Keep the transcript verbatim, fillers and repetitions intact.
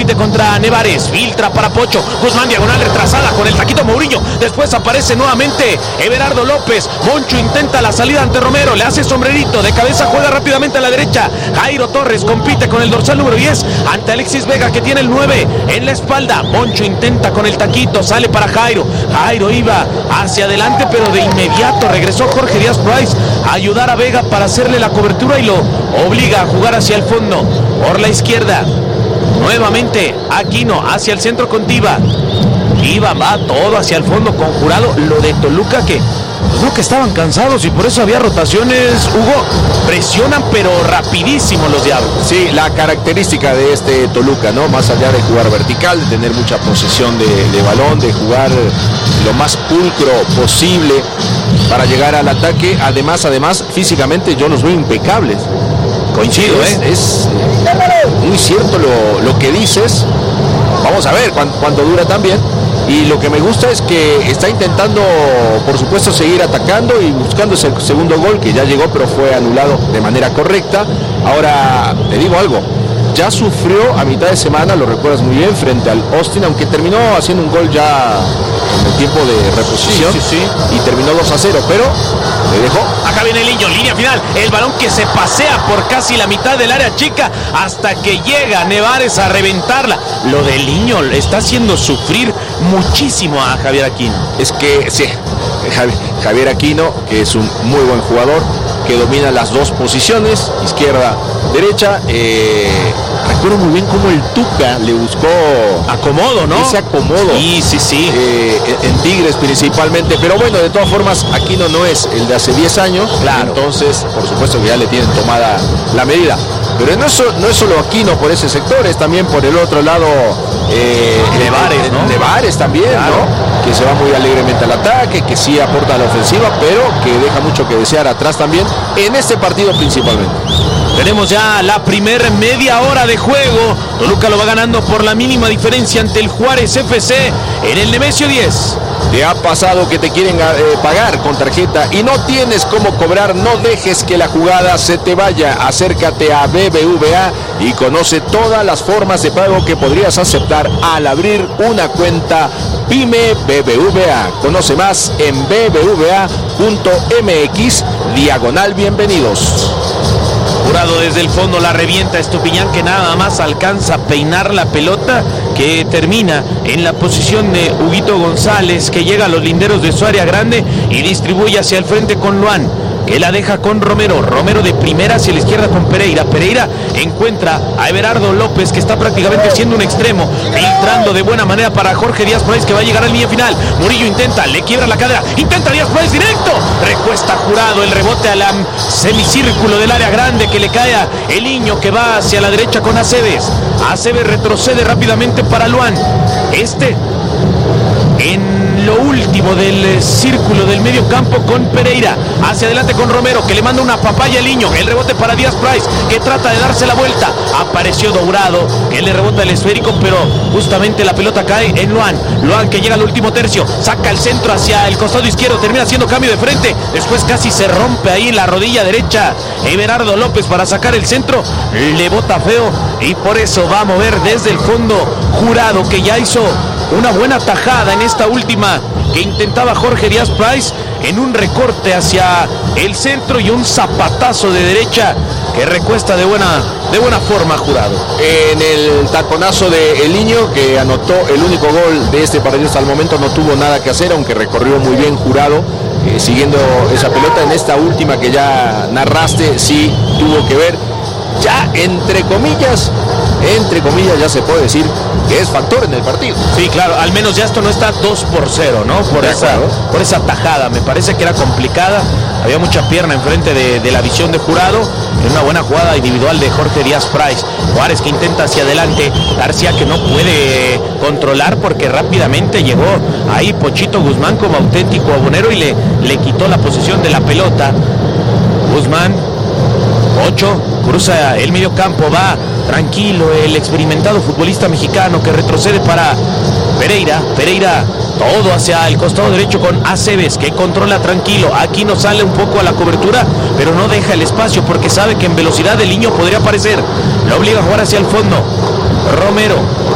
compite contra Nevares, filtra para Pocho, Guzmán diagonal retrasada con el taquito Mourinho, después aparece nuevamente Everardo López, Moncho intenta la salida ante Romero, le hace sombrerito, de cabeza juega rápidamente a la derecha, Jairo Torres compite con el dorsal número diez ante Alexis Vega que tiene el nueve en la espalda, Moncho intenta con el taquito, sale para Jairo, Jairo iba hacia adelante pero de inmediato regresó Jorge Díaz Price a ayudar a Vega para hacerle la cobertura y lo obliga a jugar hacia el fondo, por la izquierda, nuevamente Aquino hacia el centro con Tiva, Tiva va todo hacia el fondo con Jurado, lo de Toluca que creo que estaban cansados y por eso había rotaciones, Hugo, presionan pero rapidísimo los Diablos. Sí, la característica de este Toluca, ¿no? Más allá de jugar vertical, de tener mucha posesión de, de balón, de jugar lo más pulcro posible para llegar al ataque, además, además, físicamente yo los veo impecables. Coincido, es, ¿eh? Es muy cierto lo, lo que dices. Vamos a ver cuánto, cuánto dura también. Y lo que me gusta es que está intentando, por supuesto, seguir atacando y buscando ese segundo gol que ya llegó, pero fue anulado de manera correcta. Ahora, te digo algo, ya sufrió a mitad de semana, lo recuerdas muy bien, frente al Austin, aunque terminó haciendo un gol ya en el tiempo de reposición, sí, sí, sí. Y terminó dos a cero, pero le dejó. Acá viene el Niño, línea final, el balón que se pasea por casi la mitad del área chica hasta que llega Nevares a reventarla. Lo del Niño le está haciendo sufrir muchísimo a Javier Aquino. Es que, sí, Javier Aquino, que es un muy buen jugador, que domina las dos posiciones, izquierda, derecha. Eh, recuerdo muy bien cómo el Tuca le buscó acomodo, ¿no? Ese acomodo. Sí, sí, sí. Eh, en Tigres principalmente, pero bueno, de todas formas, Aquino no es el de hace diez años, claro. Entonces, por supuesto que ya le tienen tomada la medida. Pero no es, no es solo Aquino por ese sector, es también por el otro lado eh, Nevares, ¿no? Nevares también, claro. ¿No? Que se va muy alegremente al ataque, que sí aporta a la ofensiva, pero que deja mucho que desear atrás también, en este partido principalmente. Tenemos ya la primer media hora de juego. Toluca lo va ganando por la mínima diferencia ante el Juárez F C en el Nemesio diez. ¿Te ha pasado que te quieren eh, pagar con tarjeta y no tienes cómo cobrar? No dejes que la jugada se te vaya. Acércate a B B V A y conoce todas las formas de pago que podrías aceptar al abrir una cuenta Pyme B B V A. Conoce más en b b v a punto m x diagonal bienvenidos. Jurado desde el fondo la revienta Estupiñán, que nada más alcanza a peinar la pelota, que termina en la posición de Huguito González, que llega a los linderos de su área grande y distribuye hacia el frente con Luan, que la deja con Romero, Romero de primera hacia la izquierda con Pereira, Pereira encuentra a Everardo López, que está prácticamente siendo un extremo, filtrando de buena manera para Jorge Díaz Price, que va a llegar al línea final. Murillo intenta, le quiebra la cadera, intenta Díaz Price directo, recuesta Jurado, el rebote al semicírculo del área grande, que le cae a el Niño, que va hacia la derecha con Aceves, Aceves retrocede rápidamente para Luan, este en lo último del círculo del medio campo con Pereira, hacia adelante con Romero, que le manda una papaya al Niño, el rebote para Díaz Price, que trata de darse la vuelta, apareció Dourado, que le rebota el esférico, pero justamente la pelota cae en Luan, Luan que llega al último tercio, saca el centro hacia el costado izquierdo, termina haciendo cambio de frente, después casi se rompe ahí la rodilla derecha Everardo López para sacar el centro, le bota feo y por eso va a mover desde el fondo Jurado, que ya hizo una buena tajada en esta última que intentaba Jorge Díaz Price, en un recorte hacia el centro y un zapatazo de derecha que recuesta de buena, de buena forma Jurado. En el taconazo de El Niño, que anotó el único gol de este partido hasta el momento, no tuvo nada que hacer, aunque recorrió muy bien Jurado, eh, siguiendo esa pelota. En esta última que ya narraste, sí tuvo que ver, ya entre comillas, entre comillas ya se puede decir que es factor en el partido. Sí, claro, al menos ya esto no está dos por cero, ¿no? Por esa, por esa tajada, me parece que era complicada, había mucha pierna enfrente de, de la visión de Jurado, en una buena jugada individual de Jorge Díaz Price. Juárez que intenta hacia adelante, García que no puede controlar porque rápidamente llegó ahí Pochito Guzmán como auténtico abonero y le, le quitó la posesión de la pelota. Guzmán, Ocho, cruza el medio campo, va tranquilo el experimentado futbolista mexicano que retrocede para Pereira, Pereira todo hacia el costado derecho con Aceves, que controla tranquilo, aquí no sale un poco a la cobertura, pero no deja el espacio porque sabe que en velocidad el Niño podría aparecer, lo obliga a jugar hacia el fondo, Romero,